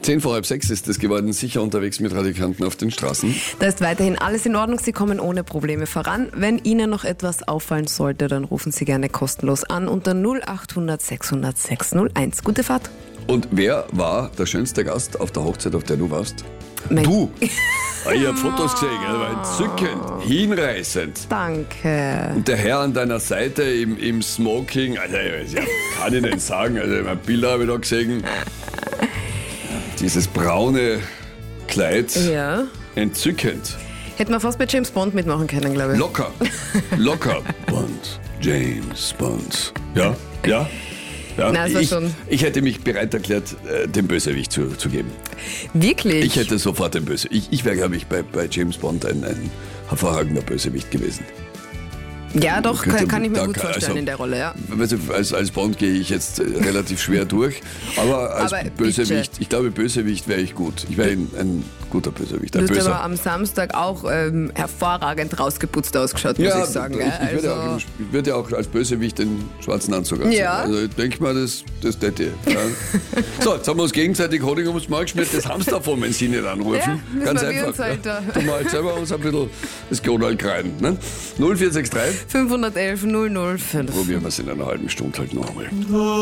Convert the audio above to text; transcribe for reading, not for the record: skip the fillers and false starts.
5:10 ist es geworden, sicher unterwegs mit Radikanten auf den Straßen. Da ist weiterhin alles in Ordnung, Sie kommen ohne Probleme voran. Wenn Ihnen noch etwas auffallen sollte, dann rufen Sie gerne kostenlos an unter 0800 600 601. Gute Fahrt. Und wer war der schönste Gast auf der Hochzeit, auf der du warst? Mein- Du! Ich habe Fotos gesehen, das war entzückend, hinreißend. Danke. Und der Herr an deiner Seite im Smoking, also ja, kann ich nicht sagen, also ein Bilder habe ich da gesehen. Dieses braune Kleid, Ja. entzückend. Hätten wir fast bei James Bond mitmachen können, glaube ich. Locker, locker. Bond, James Bond. Ja, ja. Ja, Nein, das war schon- ich hätte mich bereit erklärt, den Bösewicht zu geben. Wirklich? Ich hätte sofort den Bösewicht. Ich wäre, glaube ich, bei James Bond ein hervorragender Bösewicht gewesen. Ja, doch, Könnte- kann ich mir da gut kann- vorstellen also- in der Rolle, ja. Also als Bond gehe ich jetzt relativ schwer durch, aber als Aber Bösewicht, bitte. ich glaube, Bösewicht wäre ich gut. Ich wäre ein guter Bösewicht, ein Du hast aber Böser. am Samstag auch hervorragend rausgeputzt ausgeschaut, muss ich sagen. ich, gell? ich würde ja auch als Bösewicht den schwarzen Anzug anziehen. Ja. Also ich denke mal, das täte ich. Ja. So, jetzt haben wir uns gegenseitig Honig ums Maul geschmiert, das Hamster von wenn Sie nicht anrufen. Ja, müssen Ganz wir einfach. uns halt da- Tun wir halt selber uns ein bisschen das Kronal kreien. Ne? 0463, 511 005. probieren wir es in einer halben Stunde halt noch einmal.